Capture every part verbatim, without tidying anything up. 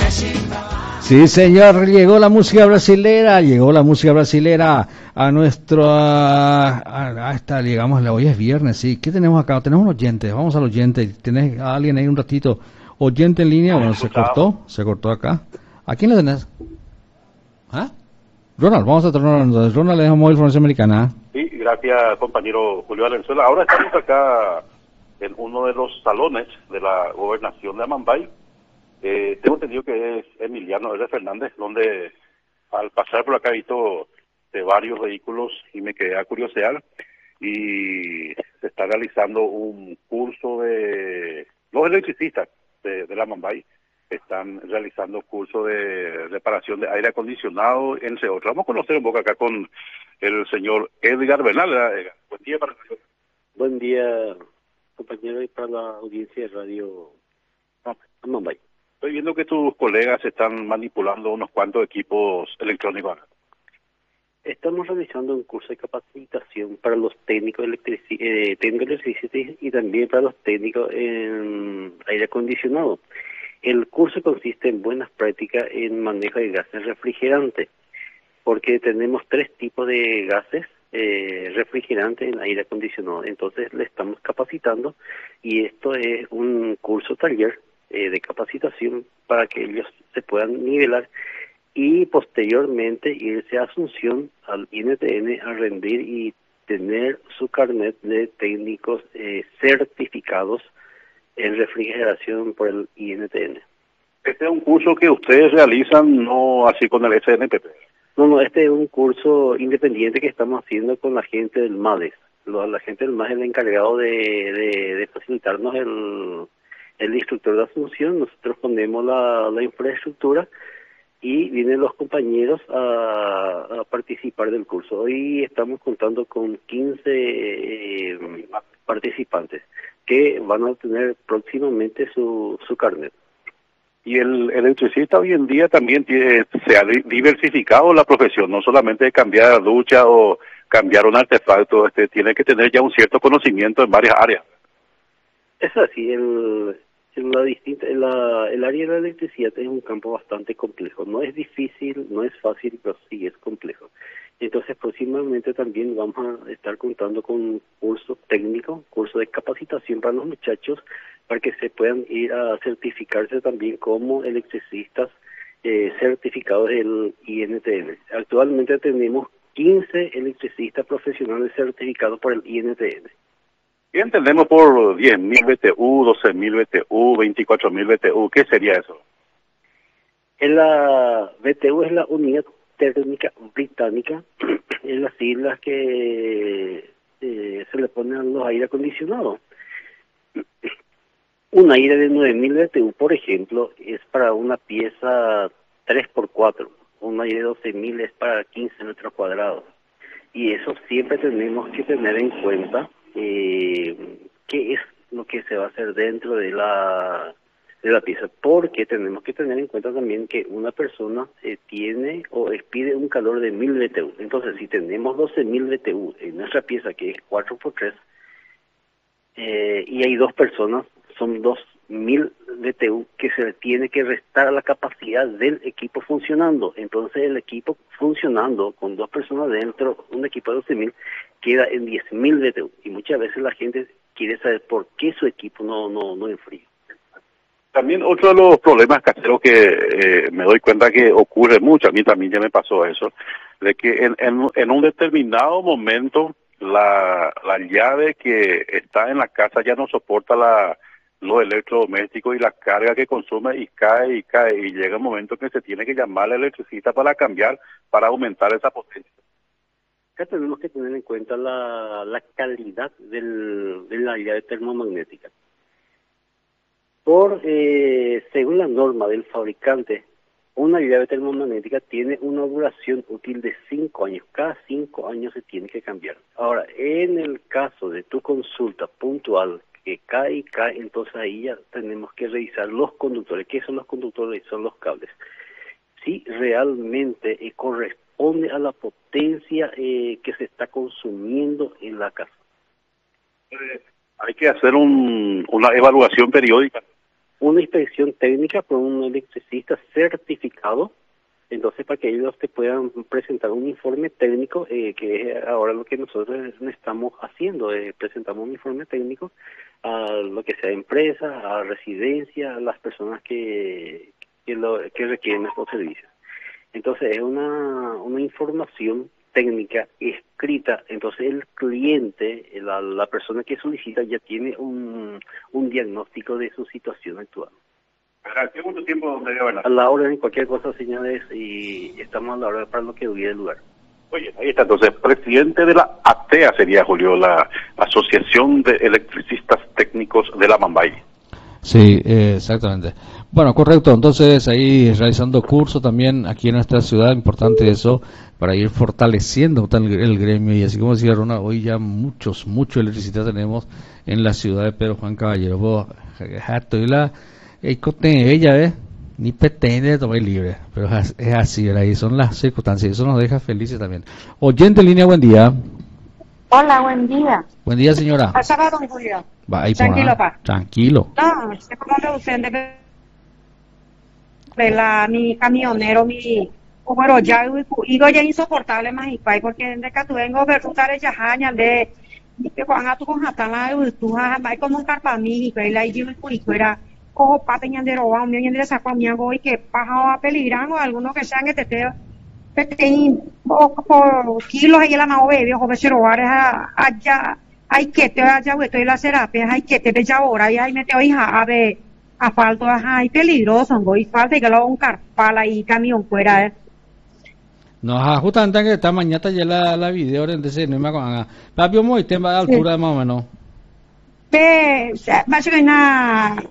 Sí, señor, llegó la música brasilera, llegó la música brasilera a nuestro, a, a, a esta, digamos, hoy es viernes, sí. ¿Qué tenemos acá? Tenemos un oyente, vamos al oyente. ¿Tenés a alguien ahí un ratito? Oyente en línea, bueno, se cortó, se cortó acá. ¿A quién le tenés? ¿Ah? Ronald, vamos a tratar Ronald. Ronald es Móvil Información Americana. Sí, gracias, compañero Julio Valenzuela. Ahora estamos acá en uno de los salones de la gobernación de Amambay. Eh, tengo entendido que es Emiliano R. Fernández, donde al pasar por acá he visto de varios vehículos y me quedé a curiosear, y se está realizando un curso de los electricistas de, de la Amambay. Están realizando curso de reparación de aire acondicionado, entre otros. Vamos a conocer un poco acá con el señor Edgar Bernal. Eh, Buen día para nosotros. Buen día, compañero, y para la audiencia de Radio Amambay. Estoy viendo que tus colegas están manipulando unos cuantos equipos electrónicos. Estamos realizando un curso de capacitación para los técnicos electrici eh, técnicos electricistas y también para los técnicos en aire acondicionado. El curso consiste en buenas prácticas en manejo de gases refrigerantes, porque tenemos tres tipos de gases eh, refrigerantes en aire acondicionado. Entonces le estamos capacitando, y esto es un curso taller eh, de capacitación para que ellos se puedan nivelar y posteriormente irse a Asunción, al I N T N, a rendir y tener su carnet de técnicos eh, certificados en refrigeración por el I N T N. Este es un curso que ustedes realizan, no así con el S N P P. No, no, este es un curso independiente que estamos haciendo con la gente del MADES. Lo, la gente del MADES es el encargado de, de, de facilitarnos el, el instructor de Asunción. Nosotros ponemos la, la infraestructura y vienen los compañeros a, a participar del curso. Hoy estamos contando con quince eh, participantes que van a tener próximamente su, su carnet. Y el electricista hoy en día también tiene, se ha diversificado la profesión, no solamente de cambiar ducha o cambiar un artefacto, este tiene que tener ya un cierto conocimiento en varias áreas. Es así, el, el, la distinta, la, el área de la electricidad es un campo bastante complejo. No es difícil, no es fácil, pero sí es complejo. Entonces, próximamente también vamos a estar contando con un curso técnico, curso de capacitación para los muchachos, para que se puedan ir a certificarse también como electricistas eh, certificados del I N T N. Actualmente tenemos quince electricistas profesionales certificados por el I N T N. ¿Qué entendemos por diez mil B T U, doce mil B T U, veinticuatro mil B T U? ¿Qué sería eso? En la B T U es la unidad térmica británica, en las siglas que eh, se le ponen a los aire acondicionados. Un aire de nueve mil B T U, por ejemplo, es para una pieza tres por cuatro. Un aire de doce mil es para quince metros cuadrados. Y eso siempre tenemos que tener en cuenta eh, qué es lo que se va a hacer dentro de la de la pieza, porque tenemos que tener en cuenta también que una persona eh, tiene o expide un calor de mil B T U. Entonces, si tenemos doce mil B T U en nuestra pieza, que es cuatro por tres, eh, y hay dos personas, son dos mil B T U que se le tiene que restar a la capacidad del equipo funcionando. Entonces, el equipo funcionando con dos personas dentro, un equipo de doce mil, queda en diez mil B T U. Y muchas veces la gente quiere saber por qué su equipo no, no, no enfría. También otro de los problemas caseros que eh, me doy cuenta que ocurre mucho, a mí también ya me pasó eso, de que en, en, en un determinado momento la, la llave que está en la casa ya no soporta la, los electrodomésticos y la carga que consume, y cae y cae, y llega un momento que se tiene que llamar al electricista para cambiar, para aumentar esa potencia. Acá tenemos que tener en cuenta la, la calidad del, de la llave termomagnética. Por, eh, según la norma del fabricante, una llave termomagnética tiene una duración útil de cinco años. Cada cinco años se tiene que cambiar. Ahora, en el caso de tu consulta puntual, que cae y cae, entonces ahí ya tenemos que revisar los conductores. ¿Qué son los conductores? Son los cables. Si realmente eh, corresponde a la potencia eh, que se está consumiendo en la casa. Eh, hay que hacer un, una evaluación periódica. una inspección técnica por un electricista certificado. Entonces, para que ellos te puedan presentar un informe técnico, eh, que es ahora lo que nosotros estamos haciendo, eh, presentamos un informe técnico a lo que sea empresa, a residencia, a las personas que, que, lo, que requieren estos servicios. Entonces, es una, una información técnica escrita, entonces el cliente, la, la persona que solicita ya tiene un, un diagnóstico de su situación actual. ¿Qué mucho tiempo debe haber? A la hora de cualquier cosa, señores, y estamos a la hora para lo que hubiera el lugar. Oye, ahí está, entonces, presidente de la A T E A sería, Julio, la Asociación de Electricistas Técnicos de la Mambay. Sí, eh, exactamente. Bueno, correcto, entonces ahí realizando cursos también aquí en nuestra ciudad, importante eso, para ir fortaleciendo el, el gremio, y así como decía Rona, hoy ya muchos, muchos electricistas tenemos en la ciudad de Pedro Juan Caballero. Vos, estoy la... ella, ¿eh? Ni pretende tomar libre, pero es, es así, ¿verdad? Y son las circunstancias, eso nos deja felices también. Oyente en línea, buen día. Hola, buen día. Buen día, señora. Pasaba, don Julio. Va, ahí Tranquilo, por pa. Tranquilo. No, se como usted de la mi camionero, mi bueno, ya digo ya insoportable más y pai porque de que tú vengo ver tú tare ya haña de que cuando tú con hasta la tú hay como un carpamí y la y y fuera cojo pa peñandero o un peñandero saco mi hago y que paja a peligrar o alguno que sean que te te pequeño por kilos ahí la no bebe o becero a allá hay que te allá estoy la terapia hay que te bella ahora y ahí me te hija a ver a falto hay peligroso y falta y que lo un carpala y camión fuera eh. No, justamente que esta mañana ya la, la video entonces no me acuerdo. Papi, muy tema de altura más o menos. Pe, más o menos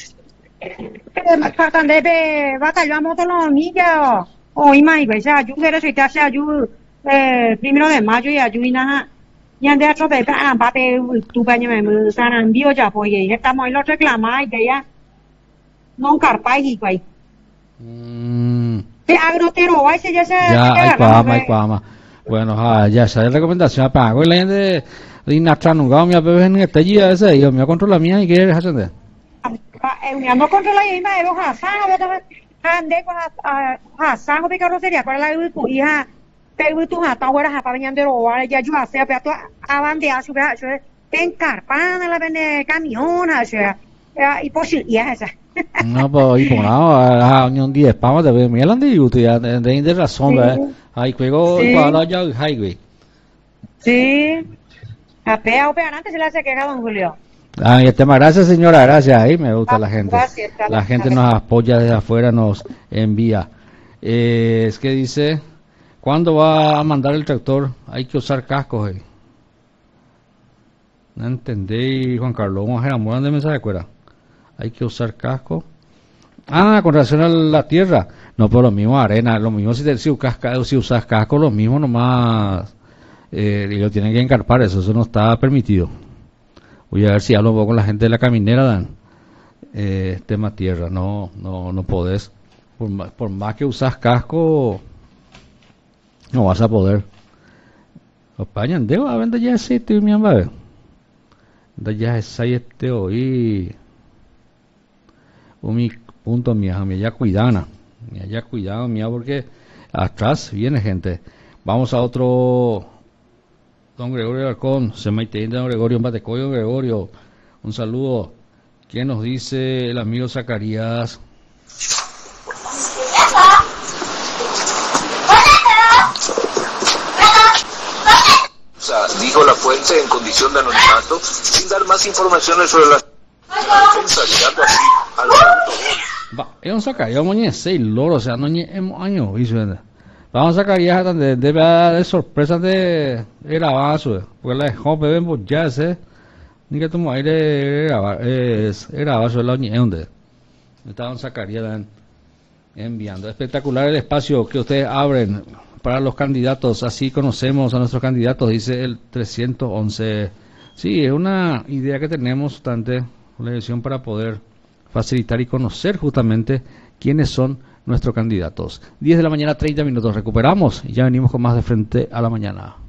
tratan de be batallamos todos los niños o imagen ya yo quiero que te sea yo eh primero de mayo y ayuda y ande a trope a pape tu baño me sanan bio ya pues y estamos en los reclamar y que ya no carpa y güey. Mm. Te agrotero, ay se ya se ya hay cuama, hay cuama. Bueno, ah, ya esa es la recomendación para la gente de Inatránugado, mi bebé en este día ese, yo me controla mía y quiere hacer. Eh, mi amor controla y me dejo a sango, ande con a sango de carrocería para la hija, pero tú hasta ahora para venir de robar, ya yo hace, pero a bandear su brazo, en carpana la vende camión, o sea, y posibilidad esa. No, pues, y por nada, un día, vamos a ver, me han dicho, ya, de razón, ¿verdad? Ahí juego, para ya el highway. Sí. A pea o peanante se le hace queja, don Julio. Ah, y el tema, gracias señora, gracias, ahí me gusta Ah, la gente. gracias, la gente nos apoya desde afuera, nos envía. Eh, es que dice, ¿cuándo va a mandar el tractor? Hay que usar cascos, eh. No entendí, Juan Carlos, vamos a enamorar de mensaje de cuera. Hay que usar casco. Ah, con relación a la tierra. No, pero lo mismo arena, lo mismo si, te, si, usas, si usas casco, lo mismo nomás. Eh, y lo tienen que encarpar, eso, eso no está permitido. Voy a ver si hablo un poco con la gente de la caminera, Dan. Eh, tema tierra, no, no, no podés. Por más, por más que usas casco, no vas a poder. España, debo a vender ya ese, mi amor. Ya ese, este, hoy. Mi punto mía, mi allá cuidana, mi allá cuidado mía porque atrás viene gente. Vamos a otro don Gregorio Arcón, se me entiende don Gregorio Batecoyo, Gregorio, un saludo. ¿Qué nos dice el amigo Zacarías? O sea, dijo la fuente en condición de anonimato, sin dar más informaciones sobre la defensa, llegando así al punto. Va, es un Zacarías, moñe seis loro, o sea, no hemos años, hizo. Vamos a Zacarías de, de, de sorpresas de grabazo, porque la dejó bebemos ya ese, ni que tomo aire es grabazo de la oñe, donde estaban Zacarías enviando. Espectacular el espacio que ustedes abren para los candidatos, así conocemos a nuestros candidatos, dice el trescientos once. Sí, es una idea que tenemos bastante, una elección para poder facilitar y conocer justamente quiénes son nuestros candidatos. diez de la mañana, treinta minutos, recuperamos y ya venimos con más de Frente a la Mañana.